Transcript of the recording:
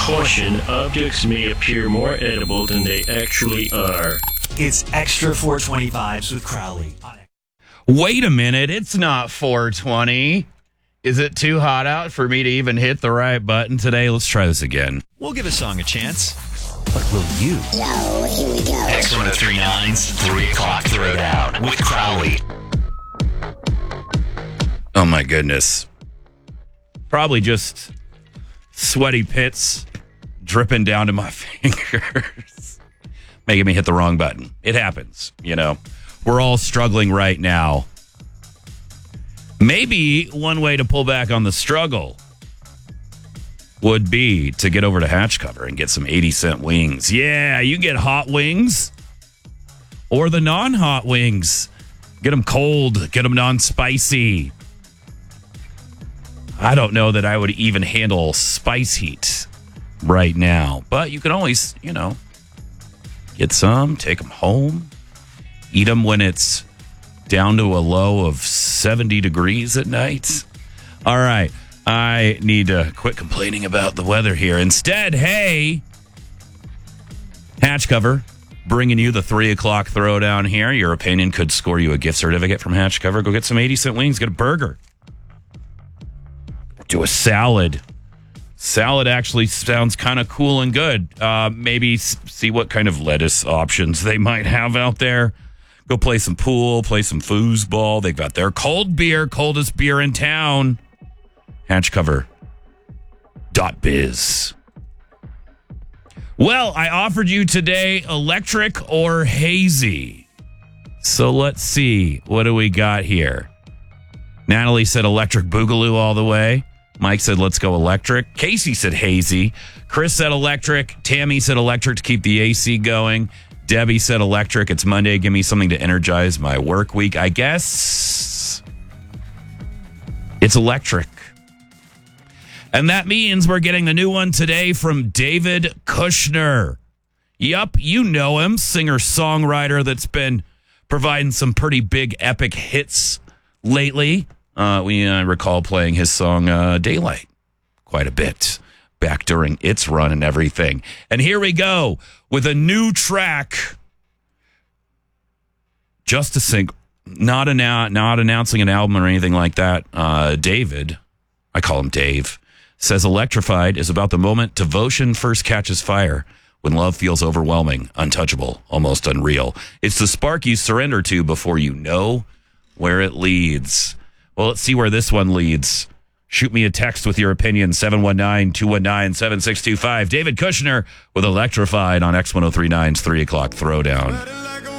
Caution, objects may appear more edible than they actually are. It's Extra 420 with Crowley. Wait a minute, it's not 420. Is it too hot out for me to even hit the right button today? Let's try this again. We'll give a song a chance. But will you? Yo, here we go. X1039's 3 o'clock throwdown with Crowley. Oh my goodness. Probably just sweaty pits dripping down to my fingers, making me hit the wrong button. It happens, you know. We're all struggling right now. Maybe one way to pull back on the struggle would be to get over to Hatch Cover and get some 80-cent wings. Yeah, you get hot wings or the non-hot wings. Get them cold, get them non-spicy. I don't know that I would even handle spice heat right now, but you can always, you know, get some, take them home, eat them when it's down to a low of 70 degrees at night. All right, I need to quit complaining about the weather here. Instead, hey, Hatch Cover, bringing you the 3 o'clock throwdown here. Your opinion could score you a gift certificate from Hatch Cover. Go get some 80-cent wings, get a burger. Do a salad. Salad actually sounds kind of cool and good. Maybe see what kind of lettuce options they might have out there. Go play some pool, play some foosball. They've got their cold beer, coldest beer in town. Hatchcover.biz. Well, I offered you today electric or hazy. So let's see. What do we got here? Natalie said electric boogaloo all the way. Mike said, let's go electric. Casey said hazy. Chris said electric. Tammy said electric to keep the AC going. Debbie said electric. It's Monday. Give me something to energize my work week. I guess it's electric. And that means we're getting the new one today from David Kushner. Yup, you know him. Singer-songwriter that's been providing some pretty big epic hits lately. We recall playing his song Daylight quite a bit back during its run and everything. And here we go with a new track. Just to sync, not announcing an album or anything like that. David, I call him Dave, says Electrified is about the moment devotion first catches fire, when love feels overwhelming, untouchable, almost unreal. It's the spark you surrender to before you know where it leads. Well, let's see where this one leads. Shoot me a text with your opinion, 719-219-7625. David Kushner with Electrified on X1039's 3 o'clock throwdown.